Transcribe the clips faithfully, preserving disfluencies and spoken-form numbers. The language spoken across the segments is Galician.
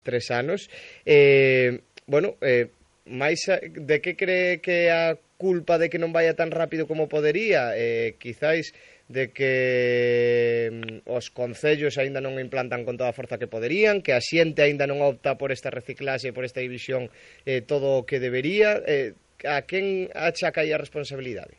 tres anos. Eh, bueno, eh, máis a, de que cree que a culpa de que non vaya tan rápido como podería? Eh, quizáis de que mm, os concellos aínda non implantan con toda a forza que poderían, que a xente aínda non opta por esta reciclaxe, por esta división, eh, todo o que debería. Eh, a quen achaca aí a responsabilidade?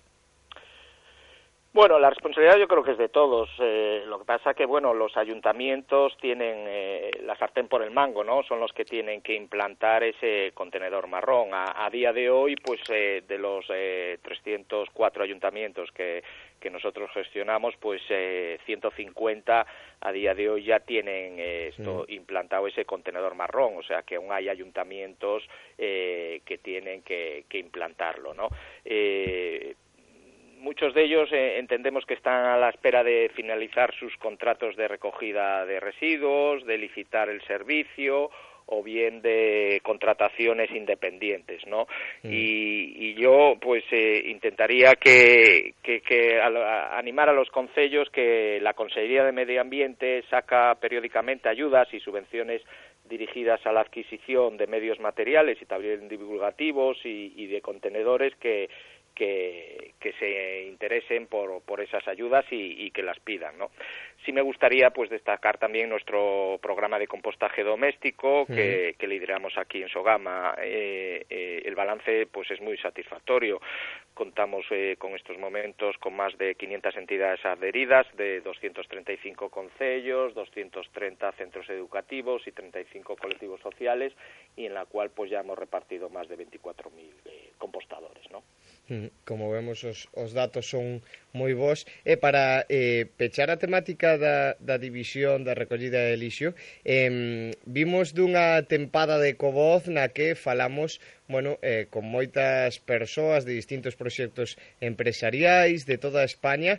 Bueno, la responsabilidad yo creo que es de todos. Eh, lo que pasa que, bueno, los ayuntamientos tienen eh, la sartén por el mango, ¿no? Son los que tienen que implantar ese contenedor marrón. A, a día de hoy, pues, eh, de los eh, trescientos cuatro ayuntamientos que, que nosotros gestionamos, pues, eh, ciento cincuenta a día de hoy ya tienen eh, esto sí. implantado ese contenedor marrón. O sea, que aún hay ayuntamientos eh, que tienen que, que implantarlo, ¿no? Eh, Muchos de ellos eh, entendemos que están a la espera de finalizar sus contratos de recogida de residuos, de licitar el servicio o bien de contrataciones independientes, ¿no? Mm. Y, y yo, pues, eh, intentaría que, que, que a, a animar a los concellos que la Consellería de Medio Ambiente saca periódicamente ayudas y subvenciones dirigidas a la adquisición de medios materiales y también divulgativos y, y de contenedores que Que, que se interesen por, por esas ayudas y, y que las pidan, ¿no? Sí me gustaría, pues, destacar también nuestro programa de compostaje doméstico sí. que, que lideramos aquí en Sogama. Eh, eh, el balance, pues, es muy satisfactorio. Contamos eh, con estos momentos con más de quinientas entidades adheridas de doscientos treinta y cinco concellos, doscientos treinta centros educativos y treinta y cinco colectivos sociales, y en la cual, pues, ya hemos repartido más de veinticuatro mil eh, compostadores, ¿no? Como vemos, os, os datos son moi bons. E para eh, pechar a temática da, da división da recollida de lixo, eh, vimos dunha tempada de Ecovoz na que falamos, bueno, eh, con moitas persoas de distintos proxectos empresariais de toda España,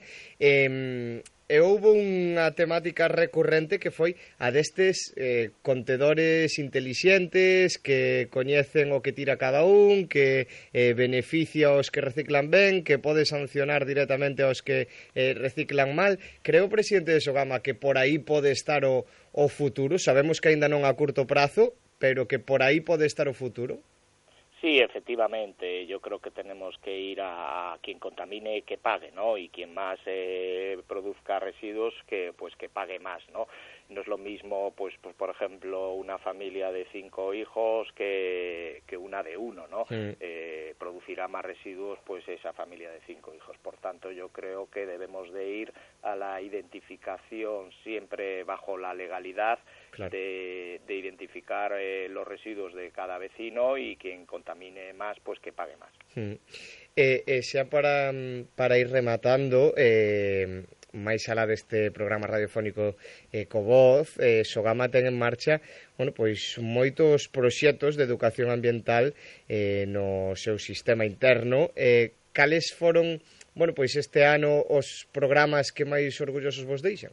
eh, e houve unha temática recurrente que foi a destes eh, contedores intelixentes que coñecen o que tira cada un, que eh, beneficia aos que reciclan ben, que pode sancionar directamente aos que eh, reciclan mal. Creo, presidente de Sogama, que por aí pode estar o, o futuro. Sabemos que aínda non a curto prazo, pero que por aí pode estar o futuro. Sí, efectivamente, yo creo que tenemos que ir a, a quien contamine que pague, ¿no? Y quien más eh, produzca residuos que pues que pague más, ¿no? No es lo mismo, pues, pues por ejemplo, una familia de cinco hijos que, que una de uno, ¿no? Sí. Eh, producirá más residuos, pues, esa familia de cinco hijos. Por tanto, yo creo que debemos de ir a la identificación siempre bajo la legalidad, claro. de, de identificar eh, los residuos de cada vecino, y quien contamine más, pues que pague más. Sí. Eh, eh, xa para, para ir rematando, eh, máis alá deste programa radiofónico Ecovoz, eh, Sogama ten en marcha, bueno, pois moitos proxectos de educación ambiental eh, no seu sistema interno. Eh, cales foron, bueno, pois este ano os programas que máis orgullosos vos deixan?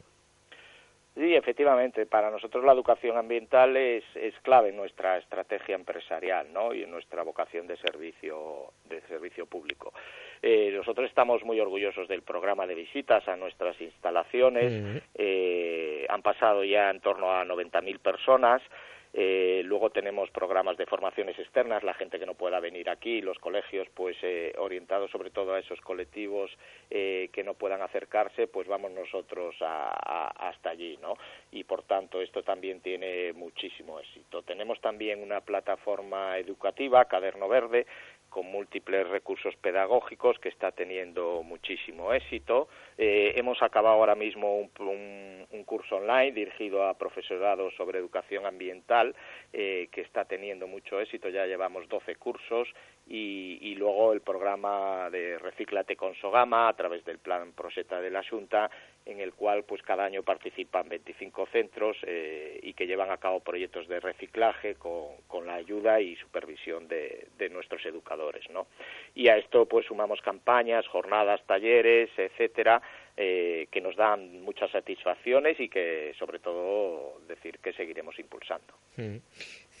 Sí, efectivamente, para nosotros la educación ambiental es, es clave en nuestra estrategia empresarial, ¿no? Y en nuestra vocación de servicio, de servicio público. Eh, nosotros estamos muy orgullosos del programa de visitas a nuestras instalaciones. Uh-huh. Eh, han pasado ya en torno a noventa mil personas. Eh, luego tenemos programas de formaciones externas, la gente que no pueda venir aquí, los colegios, pues eh, orientados sobre todo a esos colectivos eh, que no puedan acercarse, pues vamos nosotros a, a, hasta allí, ¿no? Y por tanto esto también tiene muchísimo éxito. Tenemos también una plataforma educativa, Caderno Verde, con múltiples recursos pedagógicos que está teniendo muchísimo éxito. Eh, hemos acabado ahora mismo un, un, un curso online dirigido a profesorado sobre educación ambiental eh, que está teniendo mucho éxito. Ya llevamos doce cursos y, y luego el programa de Recíclate con Sogama a través del plan Proxeta de la Xunta, en el cual pues cada año participan veinticinco centros eh, y que llevan a cabo proyectos de reciclaje con, con la ayuda y supervisión de, de nuestros educadores, ¿no? Y a esto pues sumamos campañas, jornadas, talleres, etcétera, eh, que nos dan muchas satisfacciones y que sobre todo decir que seguiremos impulsando. Mm.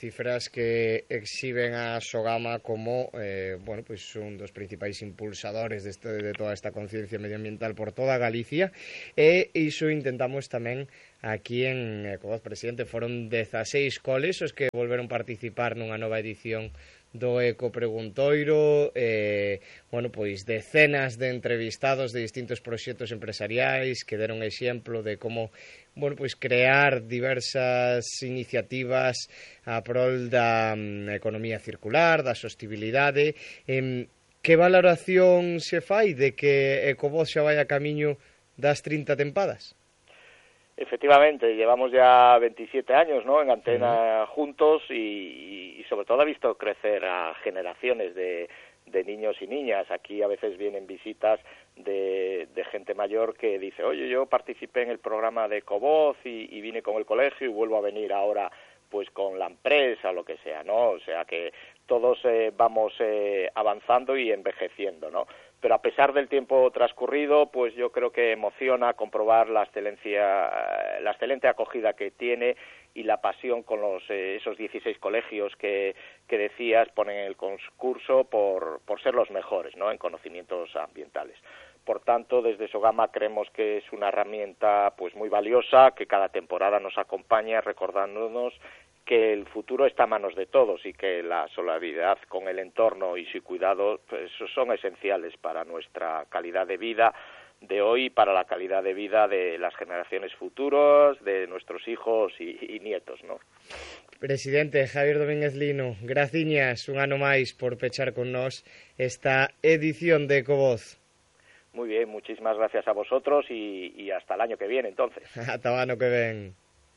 cifras que exhiben a Sogama como eh, bueno, pues un dos principais impulsadores de, este, de toda esta conciencia medioambiental por toda Galicia, e iso intentamos tamén aquí en Ecovoz, presidente. Foron dezaseis coles os que volveron participar nunha nova edición do Eco Preguntoiro, eh, bueno, pois decenas de entrevistados de distintos proxectos empresariais que deron exemplo de como, bueno, pois crear diversas iniciativas a prol da um, economía circular, da sostibilidade. Eh, que valoración se fai de que Ecovoz xa vai a camiño das trinta tempadas? Efectivamente, llevamos ya veintisiete años, ¿no?, en Antena uh-huh. juntos y, y sobre todo ha visto crecer a generaciones de, de niños y niñas. Aquí a veces vienen visitas de, de gente mayor que dice, oye, yo participé en el programa de Ecovoz y, y vine con el colegio y vuelvo a venir ahora pues con la empresa o lo que sea, ¿no? O sea que todos eh, vamos eh, avanzando y envejeciendo, ¿no? Pero a pesar del tiempo transcurrido, pues yo creo que emociona comprobar la excelencia, la excelente acogida que tiene y la pasión con los eh, esos dieciséis colegios que, que decías ponen en el concurso por, por ser los mejores, ¿no?, en conocimientos ambientales. Por tanto, desde Sogama creemos que es una herramienta pues muy valiosa, que cada temporada nos acompaña recordándonos que el futuro está a manos de todos y que la solidaridad con el entorno y su cuidado pues, son esenciales para nuestra calidad de vida de hoy y para la calidad de vida de las generaciones futuras, de nuestros hijos y, y nietos, ¿no? Presidente Javier Domínguez Lino, graciñas un ano máis por pechar con nós esta edición de Ecovoz. Muy bien, muchísimas gracias a vosotros y, y hasta el año que viene, entonces. Ata o ano que ven.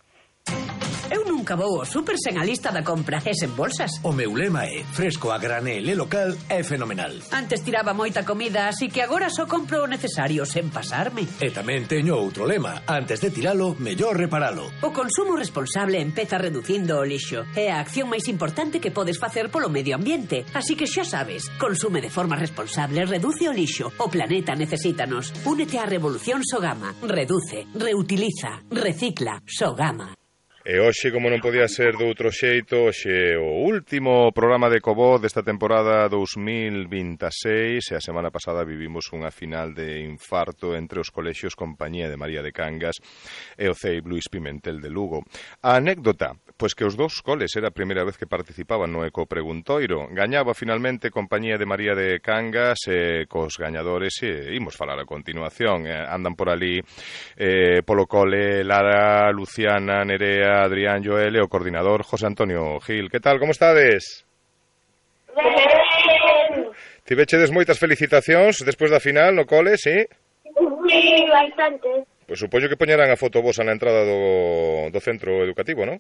Eu nunca vou ao super sen a lista da compra e sen bolsas. O meu lema é fresco a granel e local é fenomenal. Antes tiraba moita comida, así que agora só compro o necesario sen pasarme. E tamén teño outro lema, antes de tiralo, mellor reparalo. O consumo responsable empeza reducindo o lixo. É a acción máis importante que podes facer polo medio ambiente. Así que xa sabes, consume de forma responsable, reduce o lixo. O planeta necesítanos. Únete á revolución Sogama. Reduce, reutiliza, recicla. Sogama. E hoxe, como non podía ser de outro xeito, hoxe o último programa de Ecovoz desta temporada dous mil vinte e seis, e a semana pasada vivimos unha final de infarto entre os colexios Compañía de María de Cangas e o C E I Luís Pimentel de Lugo. A anécdota, pois que os dous coles era a primeira vez que participaban no Eco Preguntoiro. Gañaba finalmente Compañía de María de Cangas e cos gañadores e imos falar a continuación. Eh, andan por ali eh, polo cole Lara, Luciana, Nerea, Adrián, Joel e o coordinador José Antonio Gil. Que tal, como estades? Ben. Tivechedes moitas felicitacións despois da final no cole, sí? Sí, bastante. Pois supoño que poñerán a foto vosa na entrada do, do centro educativo, non?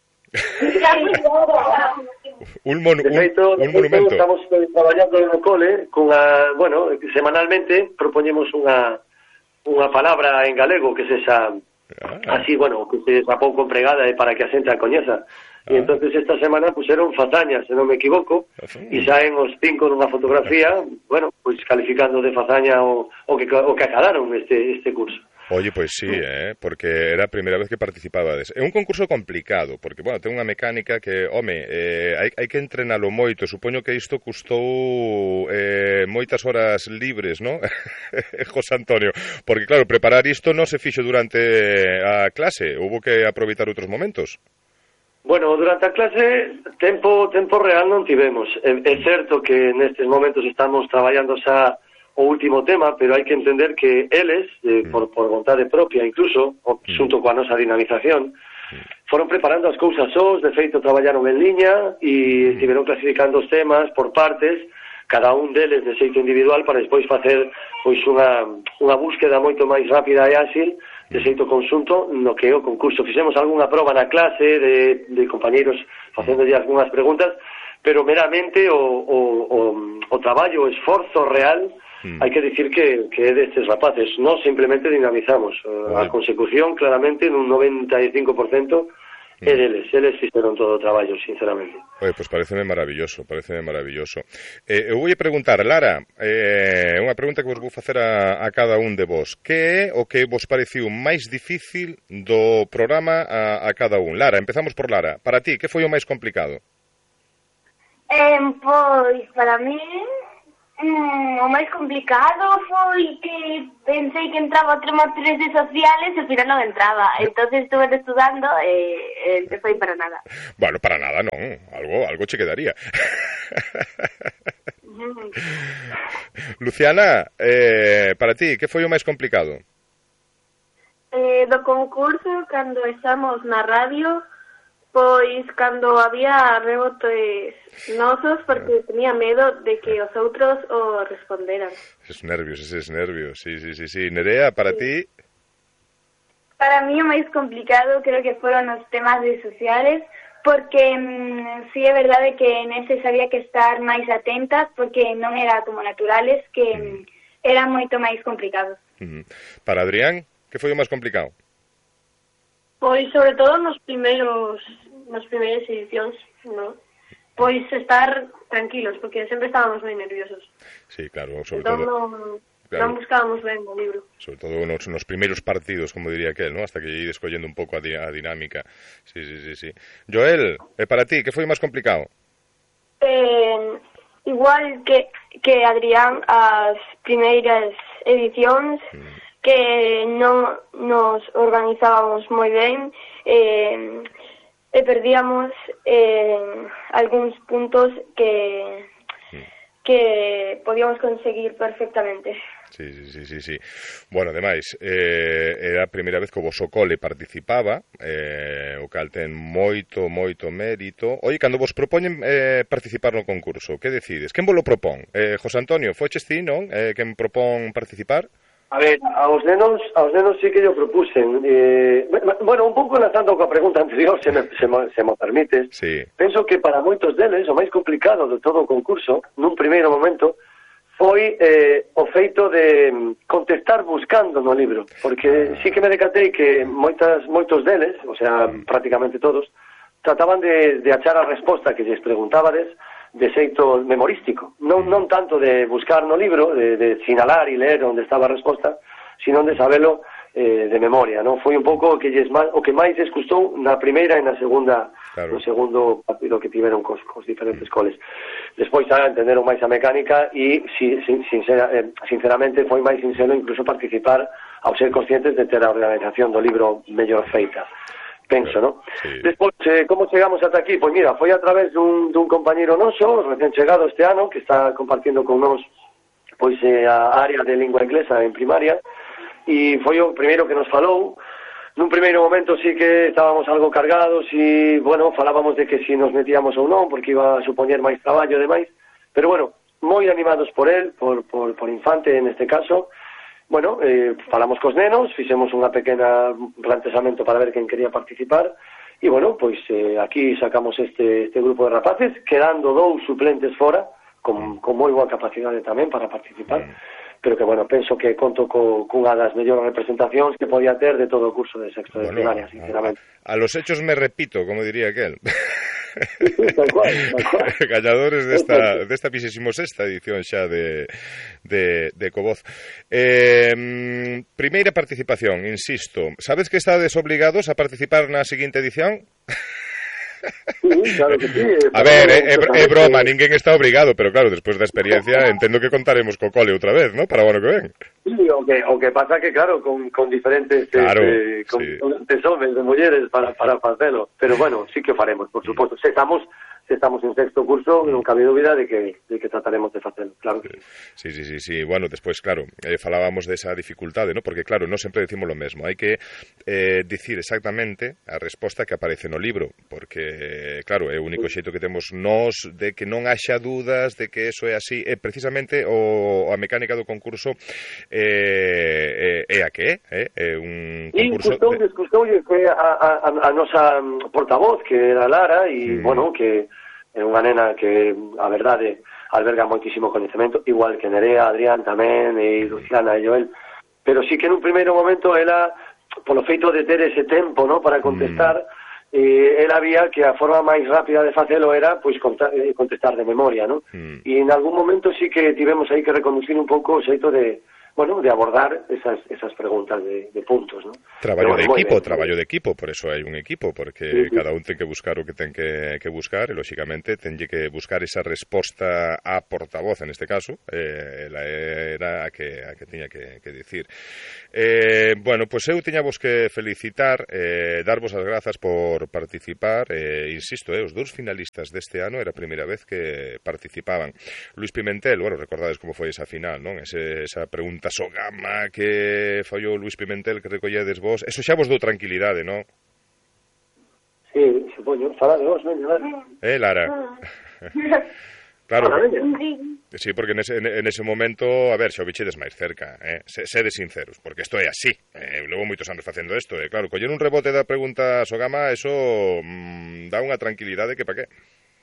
un, mon, un, feito, un monumento. Estamos traballando no cole con a, bueno, semanalmente propoñemos unha unha palabra en galego que se xa Ah. así, bueno, que se a pouco empregada e para que a xente a coñeza. Ah. E entonces esta semana puseron fazañas, se non me equivoco, e saen os cinco nunha fotografía, bueno, pois pues, calificando de fazaña o, o, que, o que acadaron este, este curso. Oye, pois sí, eh, porque era a primeira vez que participabades. É un concurso complicado, porque, bueno, ten unha mecánica que, home, eh, hai, hai que entrenalo moito. Supoño que isto custou eh, moitas horas libres, ¿no? José Antonio, porque, claro, preparar isto non se fixo durante a clase, houbo que aproveitar outros momentos. Bueno, durante a clase, tempo tempo real non tivemos. É, é certo que nestes momentos estamos traballando xa o último tema, pero hai que entender que eles, eh, mm. por, por vontade propia, incluso, xunto coa nosa dinamización, mm. foron preparando as cousas sós, de feito traballaron en liña e estiveron clasificando os temas por partes, cada un deles de xeito individual para despois facer pois unha, unha búsqueda moito máis rápida e áxil de xeito conxunto no que é o concurso. Fixemos algunha proba na clase de, de compañeiros facéndolle algunhas preguntas, pero meramente o, o, o, o traballo, o esforzo real, Mm. hai que dicir que, que é destes rapaces. Nós simplemente dinamizamos uh, a consecución claramente nun noventa e cinco por cento mm. é deles, eles fixeron todo o traballo, sinceramente. Oye, pois pues pareceme maravilloso, pareceme maravilloso. Eh, eu voulle preguntar, Lara, eh, unha pregunta que vos vou facer a, a cada un de vos. Que é o que vos pareciu máis difícil do programa a, a cada un? Lara, empezamos por Lara. Para ti, que foi o máis complicado? Eh, pois, para mí, mm, o máis complicado foi que pensei que entraba o tema tres de sociales e ao final non entraba. Entonces estuve estudando e eh, foi para nada. Bueno, para nada, non. Algo, algo che quedaría. Luciana, eh, para ti, que foi o máis complicado? Eh, do concurso, cando estamos na radio, pois cando había rebotes nosos, porque tenía medo de que os outros o responderan. Eses nervios, eses nervios, sí, sí, sí, sí. Nerea, para sí. ti? Para mí o máis complicado creo que foron os temas de sociales, porque mmm, sí é verdade que nese había que estar máis atentas, porque non era como naturales, que mm. eran moito máis complicados. Mm. Para Adrián, que foi o máis complicado? Pois, sobre todo nos primeiros nas primeiras edicións, ¿no? Pois estar tranquilos, porque sempre estábamos moi nerviosos. Sí, claro, sobre entón, todo... non, claro, non buscábamos ben o libro. Sobre todo nos, nos primeiros partidos, como diría aquel, ¿no? Hasta que ir escollendo un pouco a, di a dinámica. Sí, sí, sí, sí. Joel, eh, para ti, que foi máis complicado? Eh, igual que, que Adrián, as primeiras edicións, mm. que non nos organizábamos moi ben, eh, e perdíamos eh, algúns puntos que que podíamos conseguir perfectamente. Sí, sí, sí, sí, sí. Bueno, ademais, eh, era a primeira vez que o voso cole participaba, eh, o cal ten moito, moito mérito. Oi, cando vos propoñen eh, participar no concurso, que decides? Quen vos lo propón? Eh, José Antonio, foches ti, non? Eh, quen propón participar? A ver, aos nenos, aos nenos sí que yo propusen. Eh, bueno, un pouco enlazando coa pregunta anterior, se me, se me, se me permites. Sí. Penso que para moitos deles o máis complicado de todo o concurso, nun primeiro momento, foi eh, o feito de contestar buscando no libro, porque sí que me decatei que moitas moitos deles, o sea, mm. prácticamente todos, trataban de, de achar a resposta que lles preguntábades de xeito memorístico, non, non tanto de buscar no libro, de, de sinalar e ler onde estaba a resposta, sino de sabelo eh, de memoria, non? Foi un pouco o que, lles mal, o que máis lles custou na primeira e na segunda, claro, no segundo partido que tiveron cos, cos diferentes coles. Despois xa entenderon máis a mecánica e si, sin, sincera, eh, sinceramente foi máis sincero incluso participar ao ser conscientes de ter a organización do libro mellor feita. Penso, ¿no? Sí. Despois, eh, como chegamos ata aquí? Pois mira, foi a través dun, dun compañero noso, recén chegado este ano, que está compartindo con nos pois eh, a área de lingua inglesa en primaria, e foi o primeiro que nos falou. Nun primeiro momento sí que estábamos algo cargados e, bueno, falábamos de que si nos metíamos ou non, porque iba a supoñer máis traballo e demais, pero bueno, moi animados por él, por, por, por Infante en este caso. Bueno, eh, falamos cos nenos, fixemos unha pequena planteamento para ver quen quería participar e, bueno, pois eh, aquí sacamos este, este grupo de rapaces, quedando dous suplentes fora, con, con moi boa capacidade tamén para participar, pero que, bueno, penso que conto co, cunha das mellores representacións que podía ter de todo o curso de sexto de bueno, primaria, sinceramente. A, a los hechos me repito, como diría aquel. Tal cual, tal cual. Gañadores desta, desta vixésimo sexta edición xa de, de, de Covoz. Eh, primeira participación, insisto. Sabes que estades obligados a participar na seguinte edición? Sí, claro que sí. A ver, é, é broma, ninguén está obrigado, pero claro, despois da experiencia entendo que contaremos co cole outra vez, ¿no? Para o ano que ven. Sí, o que, o que pasa que, claro, con, con diferentes claro, eh, con, sí. con de homes, de mulleres para, para facelo, pero bueno, sí que o faremos, por suposto. Se estamos se estamos en sexto curso, non cabe dúbida de que, de que trataremos de facelo, claro que sí. Sí, sí, sí, sí. Bueno, despois, claro, eh, falábamos desa dificultade, ¿no? Porque, claro, non sempre decimos lo mesmo. Hai que eh, dicir exactamente a resposta que aparece no libro, porque, claro, é o único xeito que temos nós de que non haxa dúdas de que eso é así. É precisamente o, a mecánica do concurso eh, é, é a que é, é un concurso... E custoulle, de... custoulle que a, a, a nosa portavoz, que era Lara, e, mm. bueno, que é unha nena que, a verdade, alberga moitísimo coñecemento, igual que Nerea, Adrián tamén, e Luciana e Joel, pero sí que nun primeiro momento ela, polo feito de ter ese tempo, ¿no?, para contestar, mm. e ela vía que a forma máis rápida de facelo era pois contestar de memoria, non? Mm. E en algún momento sí que tivemos aí que reconducir un pouco o xeito de, bueno, de abordar esas, esas preguntas de, de puntos, non? Traballo bueno, de equipo, ben, traballo de equipo, por eso hai un equipo, porque sí, sí. cada un ten que buscar o que ten que, que buscar, e lóxicamente tenlle que buscar esa resposta a portavoz, en este caso, eh, ela era a que, a que tiña que, que dicir. Eh, bueno, pois pues eu tiñavos que felicitar, eh, darvos as grazas por participar, eh, insisto, eh, os dous finalistas deste ano era a primeira vez que participaban. Luis Pimentel, bueno, recordades como foi esa final, non? Ese, esa pregunta Sogama que fallou Luis Pimentel que recolledes vos, eso xa vos dou tranquilidade, non? Sí, supoño, fala de vos, veña, Lara. Eh, Lara. Claro, sí, porque nese, en ese momento, a ver, xa o bichedes máis cerca, eh? Sede sinceros, porque isto é así, eh? Levo moitos anos facendo isto, e eh? claro, coller un rebote da pregunta Sogama, eso mmm, dá unha tranquilidade que pa qué.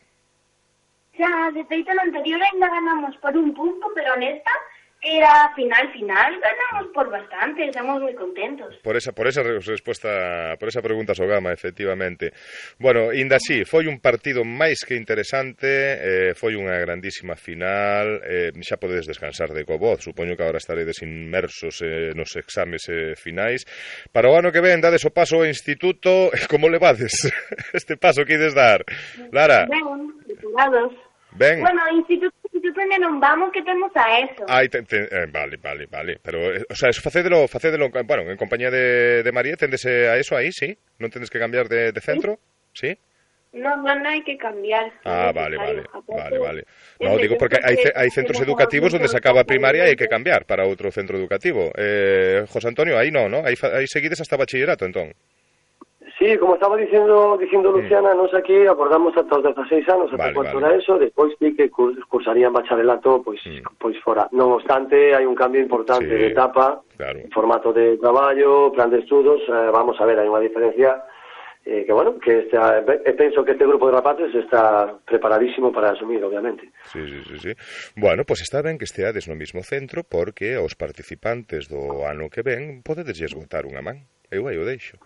Xa, de feito, no anterior ainda ganamos por un punto, pero nesta era final, final, ganamos por bastante, estamos moi contentos. Por esa, por esa resposta, por esa pregunta Sogama, efectivamente. Bueno, inda así, foi un partido máis que interesante, eh, foi unha grandísima final, eh, xa podedes descansar de covoz, supoño que agora estaredes inmersos eh, nos exames eh, finais. Para o ano que ven, dades o paso ao instituto, como levades este paso que ides dar? Lara? Ben, preparados. Ben. Bueno, instituto Instituto non vamos, que temos a eso. Ai, te, te, eh, vale, vale, vale. Pero, eh, o sea, eso facédelo, facédelo, bueno, en compañía de, de María, tendese a eso aí, sí? Non tendes que cambiar de, de centro? Sí? No, no, no hai que cambiar. Ah, vale, vale, vale, vale. No, digo porque hai, hai centros educativos onde se acaba a primaria e hai que cambiar para outro centro educativo. Eh, José Antonio, aí non, ¿no? Aí, aí seguides hasta bachillerato, entón. Sí, como estaba dicindo dicindo Luciana, mm. nos aquí abordamos ata os dezasseis anos, ata vale, cuanto vale. Era eso, despois sí que cursarían bacharelato, pois mm. pois fora. Non obstante, hai un cambio importante sí, de etapa, claro. Formato de traballo, plan de estudos, eh, vamos a ver, hai unha diferencia eh, que, bueno, que esta, eh, penso que este grupo de rapaces está preparadísimo para asumir, obviamente. Sí, sí, sí, sí. Bueno, pois pues está ben que esteades no mesmo centro, porque os participantes do ano que ven podedesles botar unha man. Eu aí o deixo.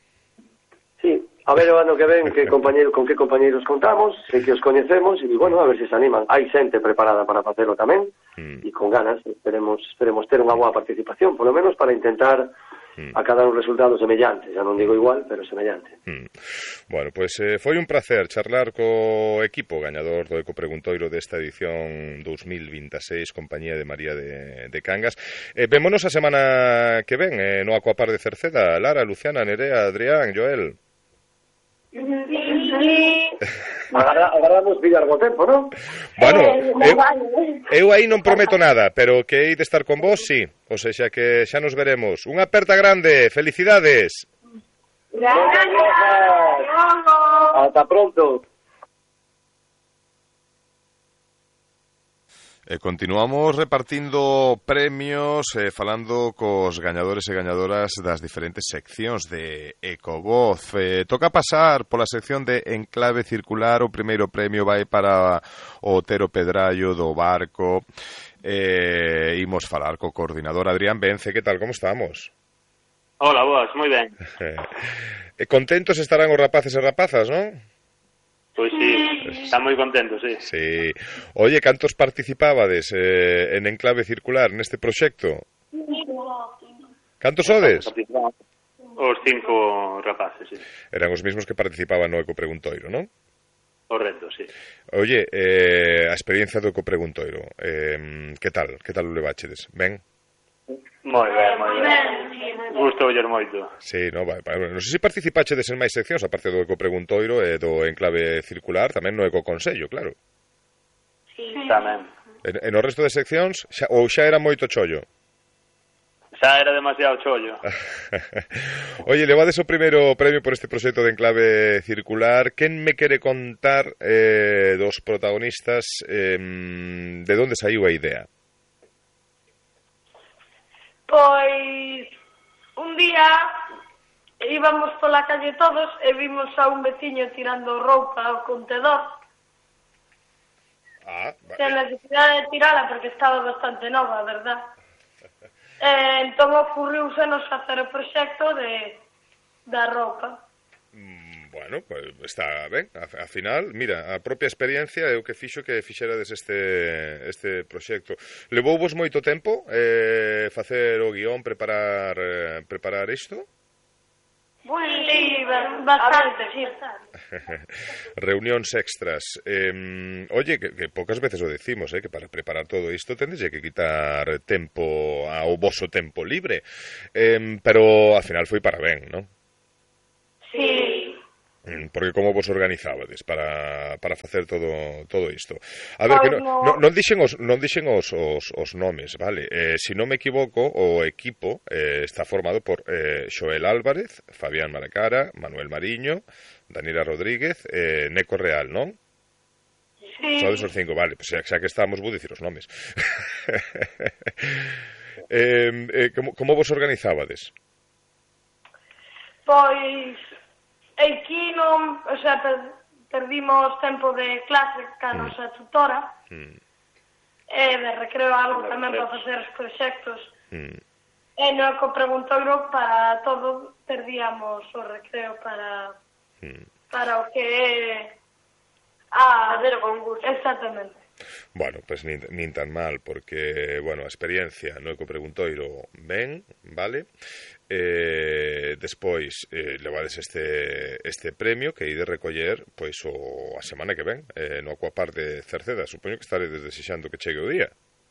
Sí, a ver o ano que ven que compañeiro, con que compañeiros contamos, sei que os coñecemos e, bueno, a ver se se animan. Hai xente preparada para facelo tamén mm. e con ganas, esperemos, esperemos ter unha boa participación, polo menos para intentar mm. acadar un resultado semellante, xa non digo igual, pero semellante. Mm. Bueno, pois pues, eh, foi un placer charlar co equipo gañador do Ecopreguntoiro desta edición dos mil veintiséis, compañía de María de, de Cangas. Eh, vémonos a semana que ven eh, no Aquapar de Cerceda. Lara, Luciana, Nerea, Adrián, Joel. Sí. Agarra, agarramos pillar bo tempo, non? Bueno, eu, eu aí non prometo nada, pero que hei de estar con vos, sí. O sea, que xa nos veremos. Unha aperta grande, felicidades. Gracias. Hasta pronto. E continuamos repartindo premios, eh, falando cos gañadores e gañadoras das diferentes seccións de Ecovoz. Eh, toca pasar pola sección de Enclave Circular. O primeiro premio vai para o Otero Pedrallo do Barco. Eh, imos falar co coordinador Adrián Vence. Que tal, como estamos? Hola, boas, moi ben. E contentos estarán os rapaces e rapazas, non? Pois sí, está moi contento, sí. Sí. Oye, cantos participábades eh, en Enclave Circular neste proxecto? Cantos sodes? Os cinco rapaces, sí. Eran os mesmos que participaban no Ecopreguntoiro, non? Correcto, sí. Oye, eh, a experiencia do Ecopreguntoiro, eh, que tal? Que tal o leváchedes? Ben? Moi ben, moi ben. Gusto oller moito. Sí, no, vai, vai. Non sei se participachedes en máis seccións, aparte do Ecopreguntoiro e do Enclave Circular, tamén no Ecoconsello, claro. Sí. Tamén. En, en o resto de seccións, xa, ou xa era moito chollo? Xa era demasiado chollo. Oye, levades o primeiro premio por este proxecto de Enclave Circular. Quen me quere contar eh, dos protagonistas eh, de onde saiu a idea? Pois un día íbamos pola calle todos e vimos a un veciño tirando roupa ao contedor. Ah, vale. Ten necesidade de tirala porque estaba bastante nova, verdad? E entón ocurriusenos facer o proxecto de da roupa. Mm, Bueno, pues está ben, a final, mira, a propia experiencia é o que fixo que fixerades este, este proxecto. Levouvos moito tempo eh, facer o guión, preparar, eh, preparar isto? Bueno, sí, bastante, sí. Reunións extras. Eh, oye, que, que pocas veces o decimos, eh, que para preparar todo isto tendes que quitar tempo ao voso tempo libre. Eh, pero ao final foi para ben, non? Sí. Porque como vos organizábades para, para facer todo todo isto? A ver, que no, no, non dixen os non dixen os, os, os nomes, vale? Eh, se non me equivoco, o equipo eh, está formado por eh, Xoel Álvarez, Fabián Malacara, Manuel Mariño, Daniela Rodríguez, eh, Neco Real, non? Sí. Sodes os cinco, vale, pues xa, xa que estamos, vou dicir os nomes. eh, eh, como, como vos organizábades? Pois... Aquí non, o sea, per, perdimos tempo de clase ca mm. nosa tutora mm. e de recreo algo tamén para facer os proxectos mm. e no co preguntoiro para todo perdíamos o recreo para mm. para o que é a facer o concurso. Exactamente. Bueno, pues nin, nin tan mal, porque, bueno, a experiencia no eco preguntoiro ben, vale? Eh, despois eh, levades este, este premio que ide recoller pois o, a semana que ven eh, no Aquapar de Cerceda. Supoño que estaredes desexando que chegue o día.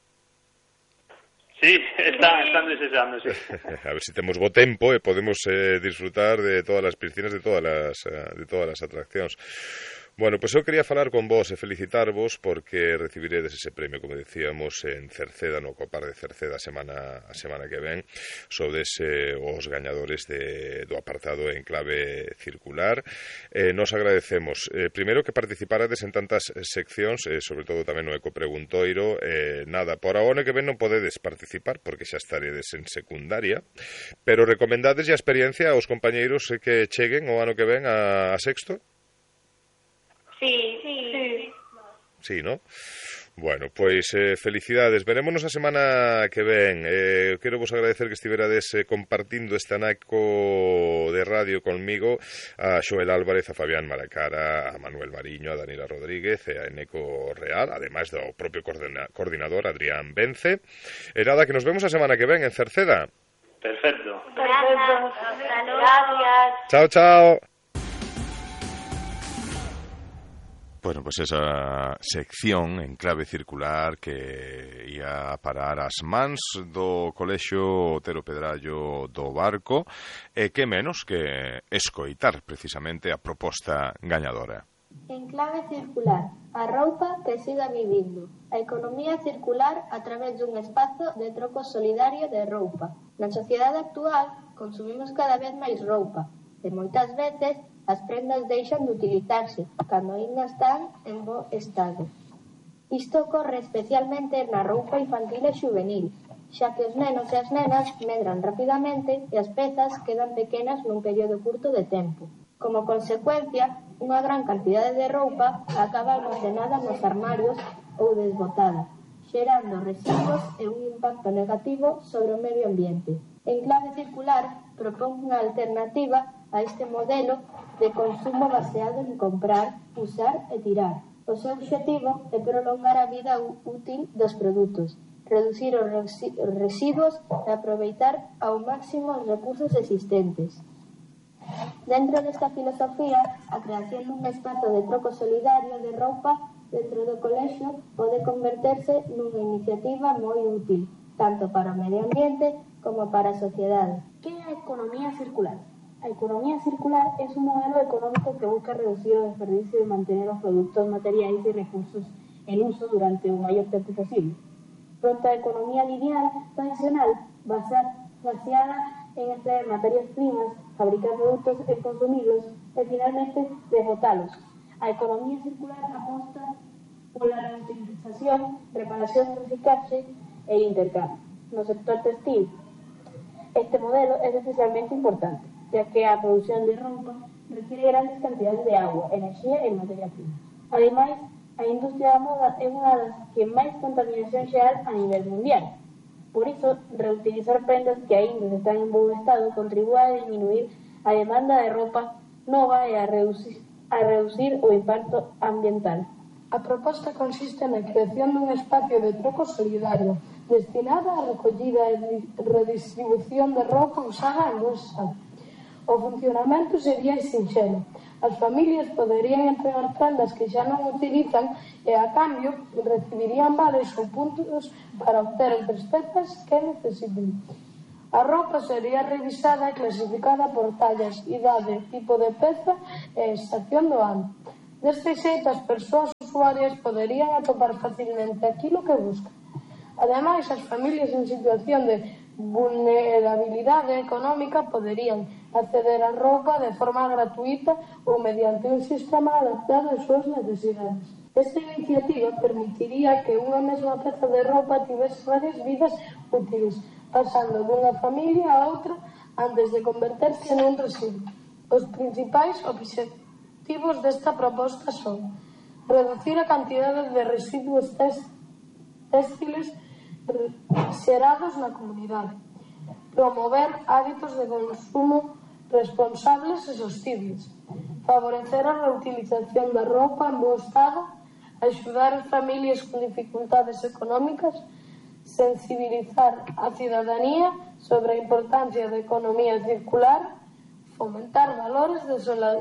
Sí, está, están desexando, sí. A ver se si temos bo tempo e podemos eh, disfrutar de todas as piscinas, de todas as, de todas as atraccións. Bueno, pois pues eu quería falar con vos e felicitarvos porque recibiredes ese premio, como decíamos, en Cerceda, no Copar de Cerceda a semana, a semana que ven. Sodes eh, os gañadores de, do apartado en clave circular. Eh, nos agradecemos, eh, primeiro, que participarades en tantas seccións, eh, sobre todo tamén no Eco Preguntoiro. Eh, nada, por a ano que ven non podedes participar porque xa estaredes en secundaria, pero recomendades a experiencia aos compañeiros eh, que cheguen o ano que ven a, a sexto? Sí, sí. Sí, ¿no? Bueno, pois eh, felicidades. Verémonos a semana que ven. Eh, quero vos agradecer que estiverades eh, compartindo este anaco de radio conmigo, a Xoel Álvarez, a Fabián Malacara, a Manuel Mariño, a Daniela Rodríguez e a Neco Real, ademais do propio coordina coordinador Adrián Vence. E nada, que nos vemos a semana que ven en Cerceda. Perfecto. Perfecto. Gracias. Chao, chao. Bueno, pues esa sección en clave circular que ia parar as mans do Colexio Otero Pedrallo do Barco e que menos que escoitar precisamente a proposta gañadora. En clave circular, a roupa que siga vivindo, a economía circular a través dun espazo de troco solidario de roupa. Na sociedade actual consumimos cada vez máis roupa e moitas veces as prendas deixan de utilizarse cando ainda están en bo estado. Isto ocorre especialmente na roupa infantil e juvenil, xa que os nenos e as nenas medran rapidamente e as pezas quedan pequenas nun período curto de tempo. Como consecuencia, unha gran cantidade de roupa acaba almacenada nos armarios ou desbotada, xerando residuos e un impacto negativo sobre o medio ambiente. En clave circular, propón unha alternativa a este modelo de consumo baseado en comprar, usar e tirar. O seu objetivo é prolongar a vida útil dos produtos, reducir os residuos e aproveitar ao máximo os recursos existentes. Dentro desta filosofía, a creación dun espazo de troco solidario de roupa dentro do colexio pode converterse nunha iniciativa moi útil, tanto para o medio ambiente como para a sociedade. Que é a economía circular? A economía circular es un modelo económico que busca reducir el desperdicio y mantener los productos materiales y recursos en uso durante un mayor tiempo posible. Frente a la economía lineal tradicional, basada, baseada en extraer materias primas, fabricar productos e consumirlos y finalmente desbotarlos. A economía circular aposta por la reutilización, reparación, reciclaje e intercambio. No sector textil, este modelo es especialmente importante, ya que a produción de roupa requiere grandes cantidades de agua, enerxía e materia prima. Ademais, a industria da moda é unha das que máis contaminación xeral a nivel mundial. Por iso, reutilizar prendas que aínda están en bo estado contribúe a disminuir a demanda de roupa nova e a reducir, a reducir o impacto ambiental. A proposta consiste na creación dun espacio de troco solidario destinado á recollida e redistribución de roupa usada en bo estado. O funcionamento sería sinxelo. As familias poderían entregar prendas que xa non utilizan e, a cambio, recibirían vales ou puntos para obter outras pezas que necesiten. A roupa sería revisada e clasificada por tallas, idade, tipo de peza e estación do ano. Deste xeito, as persoas usuarias poderían atopar facilmente aquilo que buscan. Ademais, as familias en situación de vulnerabilidade económica poderían acceder á roupa de forma gratuita ou mediante un sistema adaptado ás súas necesidades. Esta iniciativa permitiría que unha mesma peza de roupa tivese varias vidas útiles, pasando dunha familia a outra antes de converterse nun residuo. Os principais obxectivos desta proposta son reducir a cantidade de residuos téxtiles xerados na comunidade, promover hábitos de consumo responsables e sostibles, favorecer a reutilización da roupa en bo estado, axudar as familias con dificultades económicas, sensibilizar a cidadanía sobre a importancia da economía circular, fomentar valores de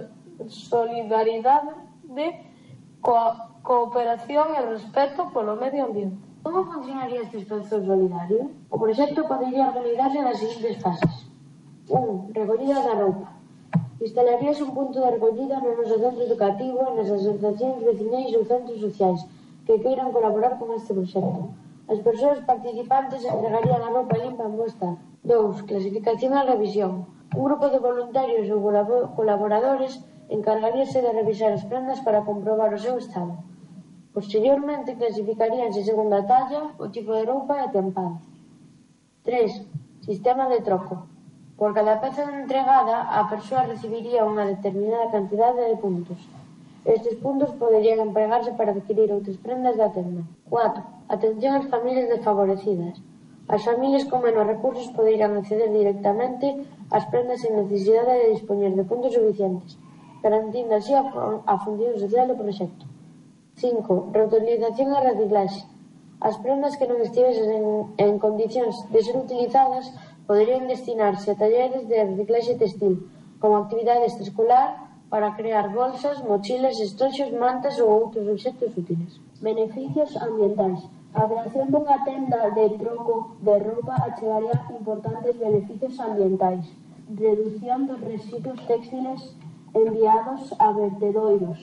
solidaridade, de co cooperación e respeto polo medio ambiente. Como funcionaría este espazo solidario? O proxecto podería organizarse nas seguintes fases. un. Recollida da roupa. Instalaríase un punto de recollida no noso centro educativo e nas asociacións veciñais ou centros sociais que queiran colaborar con este proxecto. As persoas participantes entregarían a roupa limpa en bo estado. dous. Clasificación e revisión. Un grupo de voluntarios ou colaboradores encargaríase de revisar as prendas para comprobar o seu estado. Posteriormente, clasificaríanse segundo a talla, o tipo de roupa e a tempada. tres. Sistema de troco. Por cada peza entregada, a persoa recibiría unha determinada cantidade de puntos. Estes puntos poderían empregarse para adquirir outras prendas da tenda. cuatro. Atención ás familias desfavorecidas. As familias con menos recursos poderán acceder directamente ás prendas sen necesidade de dispoñer de puntos suficientes, garantindo así a, a función social do proxecto. cinco. Reutilización e reciclaxe. As prendas que non estivesen en, en condicións de ser utilizadas poderían destinarse a talleres de reciclaxe textil, como actividade extraescolar para crear bolsas, mochilas, estoxos, mantas ou outros obxectos útiles. Beneficios ambientais. A creación dunha tenda de troco de roupa achegaría importantes beneficios ambientais. Reducción dos residuos textiles enviados a vertedoiros.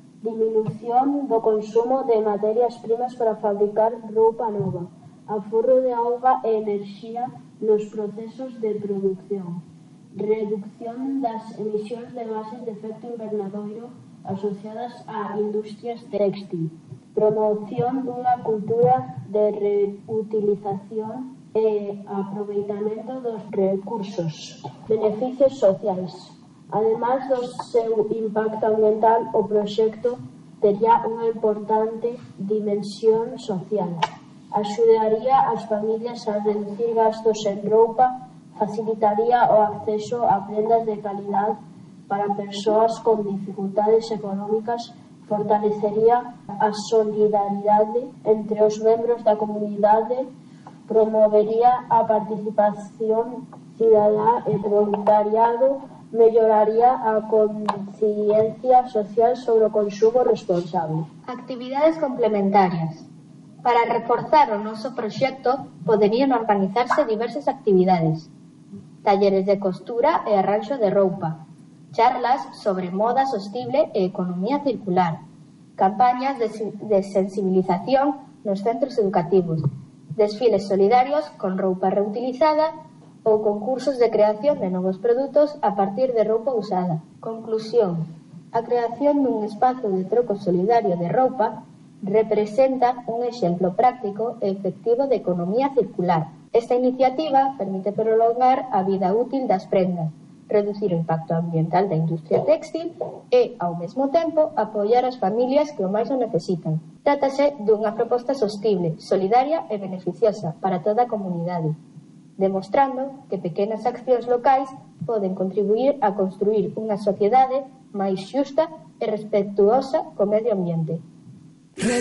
Diminución do consumo de materias primas para fabricar roupa nova. Aforro de auga e enerxía nos procesos de produción. Reducción das emisións de gases de efecto invernadoiro asociadas a industrias textil. Promoción dunha cultura de reutilización e aproveitamento dos recursos. Beneficios sociais. Ademais do seu impacto ambiental, o proxecto tería unha importante dimensión social. Axudaría as familias a reducir gastos en roupa, facilitaría o acceso a prendas de calidad para persoas con dificultades económicas, fortalecería a solidaridade entre os membros da comunidade, promovería a participación cidadá e voluntariado, melloraría a conciencia social sobre o consumo responsable. Actividades complementarias. Para reforzar o noso proxecto, poderían organizarse diversas actividades. Talleres de costura e arranxo de roupa, charlas sobre moda sostible e economía circular, campañas de, de sensibilización nos centros educativos, desfiles solidarios con roupa reutilizada ou concursos de creación de novos produtos a partir de roupa usada. Conclusión. A creación dun espazo de troco solidario de roupa representa un exemplo práctico e efectivo de economía circular. Esta iniciativa permite prolongar a vida útil das prendas, reducir o impacto ambiental da industria textil e, ao mesmo tempo, apoiar as familias que o máis o necesitan. Trátase dunha proposta sostible, solidaria e beneficiosa para toda a comunidade, demostrando que pequenas accións locais poden contribuir a construir unha sociedade máis xusta e respetuosa co medio ambiente.